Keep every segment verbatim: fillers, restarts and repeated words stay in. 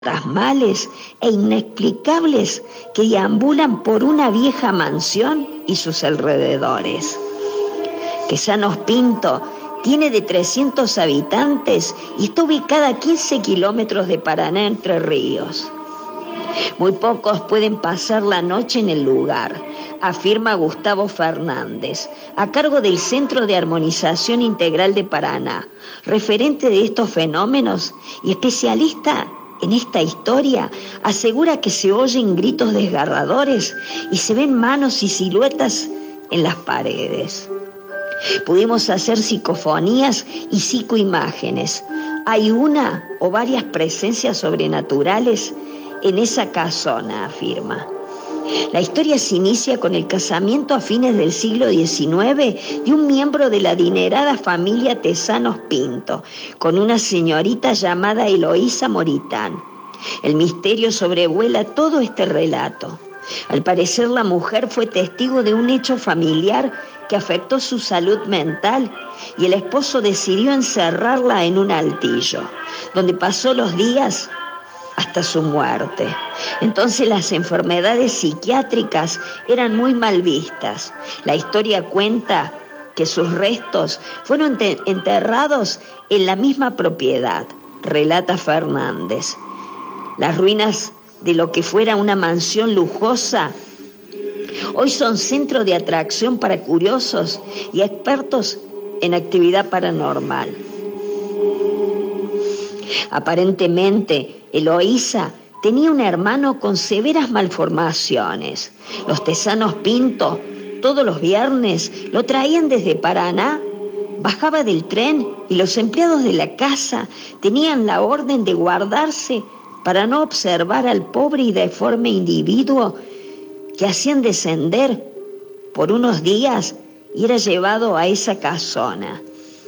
fantasmales e inexplicables que deambulan por una vieja mansión y sus alrededores. Quesanos Pinto tiene de trescientos habitantes y está ubicada a quince kilómetros de Paraná, Entre Ríos. Muy pocos pueden pasar la noche en el lugar, afirma Gustavo Fernández, a cargo del Centro de Armonización Integral de Paraná, referente de estos fenómenos y especialista en esta historia. Asegura que se oyen gritos desgarradores y se ven manos y siluetas en las paredes. Pudimos hacer psicofonías y psicoimágenes. Hay una o varias presencias sobrenaturales en esa casona, afirma. La historia se inicia con el casamiento a fines del siglo diecinueve de un miembro de la adinerada familia Tesanos Pinto, con una señorita llamada Eloísa Moritán. El misterio sobrevuela todo este relato. Al parecer, la mujer fue testigo de un hecho familiar que afectó su salud mental y el esposo decidió encerrarla en un altillo, donde pasó los días hasta su muerte. Entonces las enfermedades psiquiátricas eran muy mal vistas. La historia cuenta que sus restos fueron enterrados en la misma propiedad, relata Fernández. Las ruinas de lo que fuera una mansión lujosa hoy son centro de atracción para curiosos y expertos en actividad paranormal. Aparentemente, Eloísa tenía un hermano con severas malformaciones. Los Tesanos Pinto, todos los viernes, lo traían desde Paraná, bajaba del tren y los empleados de la casa tenían la orden de guardarse para no observar al pobre y deforme individuo que hacían descender por unos días y era llevado a esa casona.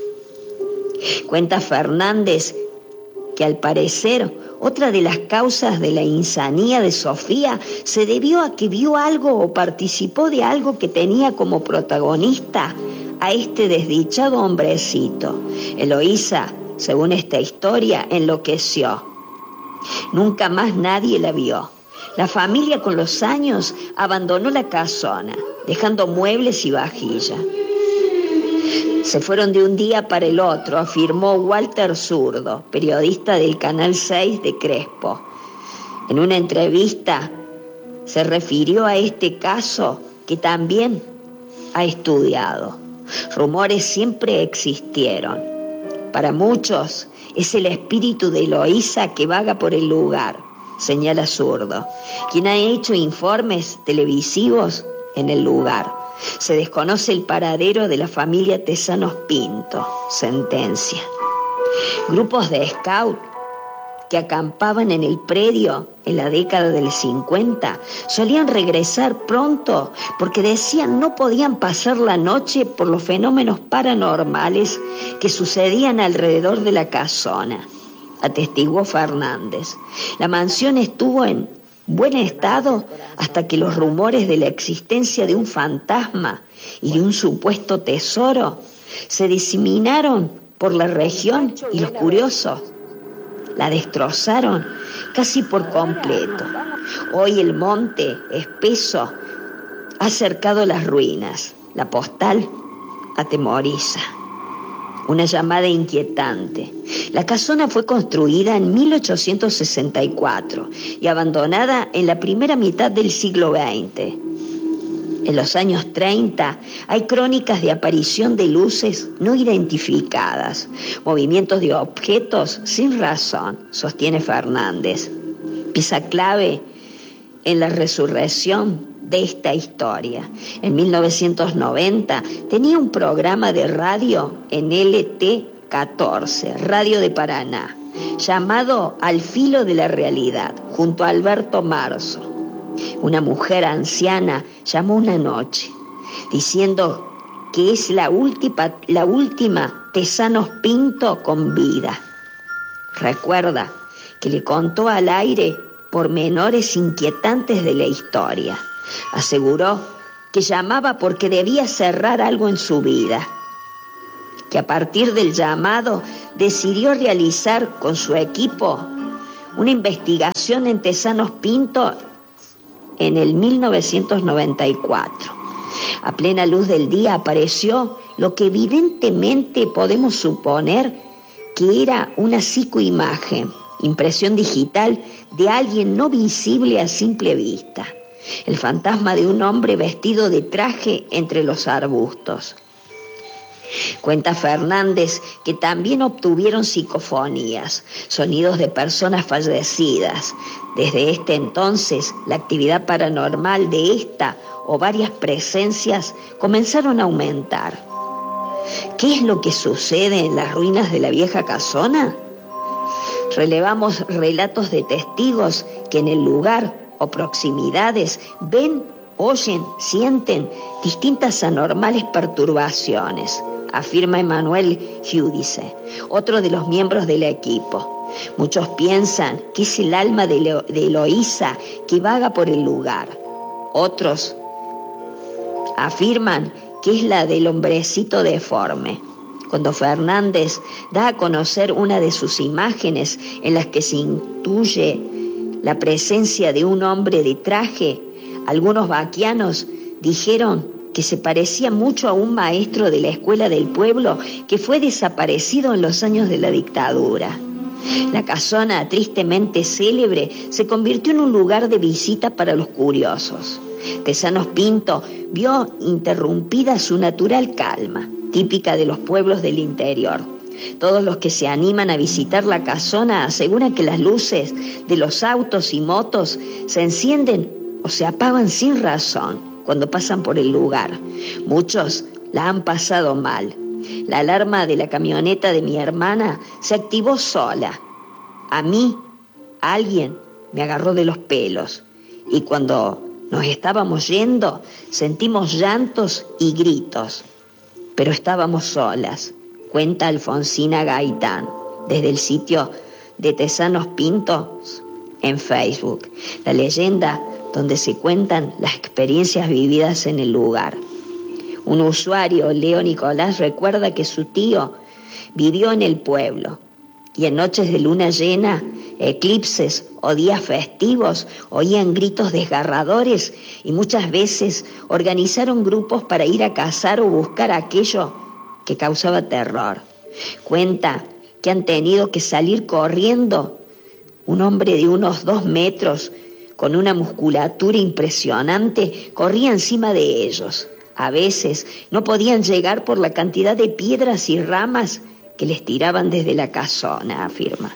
Cuenta Fernández que al parecer otra de las causas de la insanía de Sofía se debió a que vio algo o participó de algo que tenía como protagonista a este desdichado hombrecito. Eloísa, según esta historia, enloqueció. Nunca más nadie la vio. La familia con los años abandonó la casona, dejando muebles y vajilla. Se fueron de un día para el otro, afirmó Walter Zurdo, periodista del Canal seis de Crespo. En una entrevista se refirió a este caso que también ha estudiado. Rumores siempre existieron. Para muchos es el espíritu de Eloísa que vaga por el lugar, señala Zurdo, quien ha hecho informes televisivos en el lugar. Se desconoce el paradero de la familia Tesanos Pinto, sentencia. Grupos de scout que acampaban en el predio en la década del cincuenta solían regresar pronto porque decían no podían pasar la noche por los fenómenos paranormales que sucedían alrededor de la casona, atestiguó Fernández. La mansión estuvo en buen estado hasta que los rumores de la existencia de un fantasma y de un supuesto tesoro se diseminaron por la región y los curiosos la destrozaron casi por completo. Hoy el monte espeso ha cercado las ruinas. La postal atemoriza. Una llamada inquietante. La casona fue construida en mil ochocientos sesenta y cuatro y abandonada en la primera mitad del siglo veinte. En los años treinta hay crónicas de aparición de luces no identificadas, movimientos de objetos sin razón, sostiene Fernández. Pieza clave en la resurrección de esta historia. En mil novecientos noventa tenía un programa de radio en L T catorce, Radio de Paraná, llamado Al Filo de la Realidad, junto a Alberto Marzo. Una mujer anciana llamó una noche, diciendo que es la última, la última Tesanos Pinto con vida. Recuerda que le contó al aire pormenores inquietantes de la historia. Aseguró que llamaba porque debía cerrar algo en su vida, que a partir del llamado decidió realizar con su equipo una investigación en Tezanos Pinto en el mil novecientos noventa y cuatro. A plena luz del día apareció lo que evidentemente podemos suponer que era una psicoimagen, impresión digital de alguien no visible a simple vista. El fantasma de un hombre vestido de traje entre los arbustos. Cuenta Fernández que también obtuvieron psicofonías, sonidos de personas fallecidas. Desde este entonces, la actividad paranormal de esta o varias presencias comenzaron a aumentar. ¿Qué es lo que sucede en las ruinas de la vieja casona? Relevamos relatos de testigos que en el lugar o proximidades ven, oyen, sienten distintas anormales perturbaciones, afirma Emanuel Giudice, otro de los miembros del equipo. Muchos piensan que es el alma de, Elo- de Eloísa que vaga por el lugar. Otros afirman que es la del hombrecito deforme. Cuando Fernández da a conocer una de sus imágenes en las que se intuye la presencia de un hombre de traje, algunos vaquianos dijeron que se parecía mucho a un maestro de la escuela del pueblo que fue desaparecido en los años de la dictadura. La casona, tristemente célebre, se convirtió en un lugar de visita para los curiosos. Tezanos Pinto vio interrumpida su natural calma, típica de los pueblos del interior. Todos los que se animan a visitar la casona aseguran que las luces de los autos y motos se encienden o se apagan sin razón cuando pasan por el lugar. Muchos la han pasado mal. La alarma de la camioneta de mi hermana se activó sola. A mí, alguien me agarró de los pelos y cuando nos estábamos yendo sentimos llantos y gritos, pero estábamos solas, cuenta Alfonsina Gaitán, desde el sitio de Tezanos Pintos en Facebook, la leyenda donde se cuentan las experiencias vividas en el lugar. Un usuario, Leo Nicolás, recuerda que su tío vivió en el pueblo y en noches de luna llena, eclipses o días festivos oían gritos desgarradores y muchas veces organizaron grupos para ir a cazar o buscar aquello que causaba terror. Cuenta que han tenido que salir corriendo. Un hombre de unos dos metros con una musculatura impresionante corría encima de ellos. A veces no podían llegar por la cantidad de piedras y ramas que les tiraban desde la casona, afirma.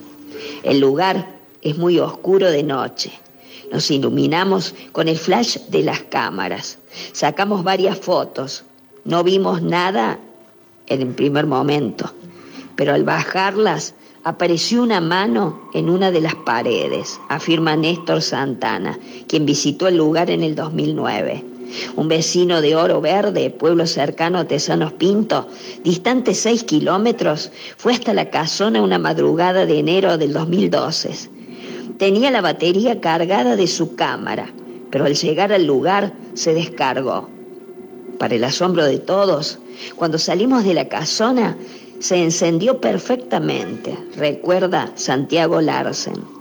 El lugar es muy oscuro de noche. Nos iluminamos con el flash de las cámaras. Sacamos varias fotos. No vimos nada en el primer momento, pero al bajarlas apareció una mano en una de las paredes, afirma Néstor Santana, quien visitó el lugar en el dos mil nueve. Un vecino de Oro Verde, pueblo cercano a Tezanos Pinto, distante seis kilómetros, fue hasta la casona una madrugada de enero del dos mil doce. Tenía la batería cargada de su cámara, pero al llegar al lugar se descargó. Para el asombro de todos, cuando salimos de la casona, se encendió perfectamente, recuerda Santiago Larsen.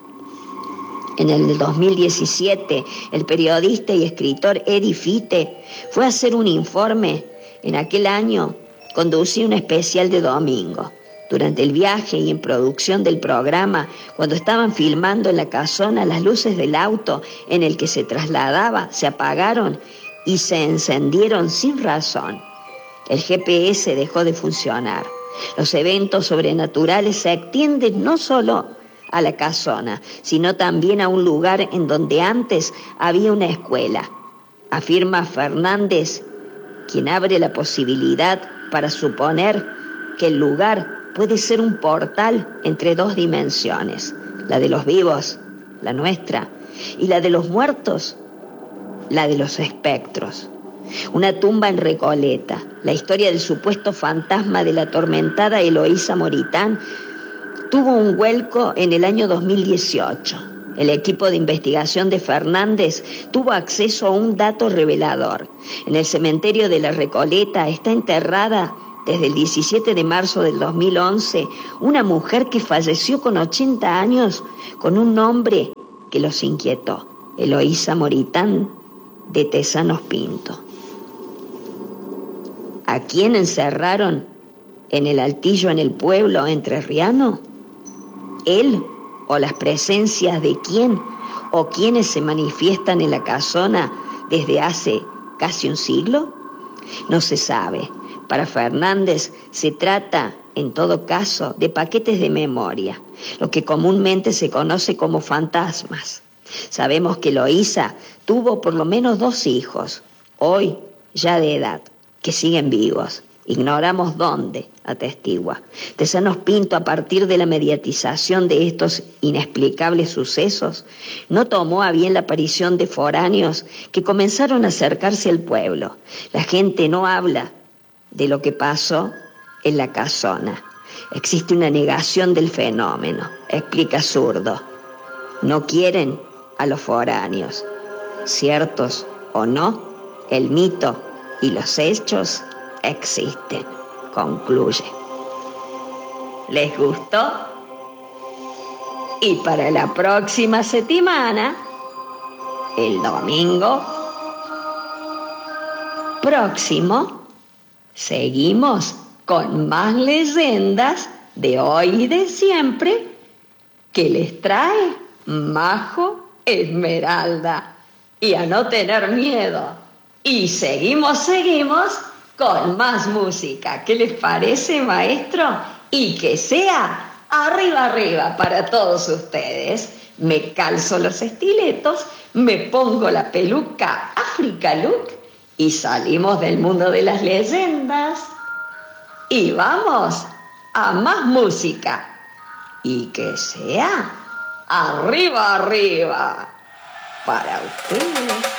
En el dos mil diecisiete, el periodista y escritor Eddie Fite fue a hacer un informe. En aquel año conducía un especial de domingo. Durante el viaje y en producción del programa, cuando estaban filmando en la casona, las luces del auto en el que se trasladaba se apagaron y se encendieron sin razón. El G P S dejó de funcionar. Los eventos sobrenaturales se extienden no solo a la casona, sino también a un lugar en donde antes había una escuela, afirma Fernández, quien abre la posibilidad para suponer que el lugar puede ser un portal entre dos dimensiones, la de los vivos, la nuestra, y la de los muertos, la de los espectros. Una tumba en Recoleta, la historia del supuesto fantasma de la atormentada Eloísa Moritán, tuvo un vuelco en el año dos mil dieciocho. El equipo de investigación de Fernández tuvo acceso a un dato revelador. En el cementerio de la Recoleta está enterrada desde el diecisiete de marzo del dos mil once, una mujer que falleció con ochenta años con un nombre que los inquietó, Eloísa Moritán, de Tesanos Pinto. ¿A quién encerraron en el altillo en el pueblo entrerriano? ¿Él o las presencias de quién o quienes se manifiestan en la casona desde hace casi un siglo? No se sabe. Para Fernández se trata, en todo caso, de paquetes de memoria, lo que comúnmente se conoce como fantasmas. Sabemos que Eloísa tuvo por lo menos dos hijos, hoy ya de edad, que siguen vivos. Ignoramos dónde, atestigua. Tesanos Pinto, a partir de la mediatización de estos inexplicables sucesos, no tomó a bien la aparición de foráneos que comenzaron a acercarse al pueblo. La gente no habla de lo que pasó en la casona. Existe una negación del fenómeno, explica Zurdo. No quieren a los foráneos. Ciertos o no, el mito y los hechos existen, concluye. ¿Les gustó? Y para la próxima semana, el domingo próximo, seguimos con más leyendas de hoy y de siempre que les trae Majo Esmeralda. Y a no tener miedo. Y seguimos, seguimos con más música. ¿Qué les parece, maestro? Y que sea arriba, arriba para todos ustedes. Me calzo los estiletos, me pongo la peluca Africa Look y salimos del mundo de las leyendas. Y vamos a más música. Y que sea arriba, arriba para ustedes.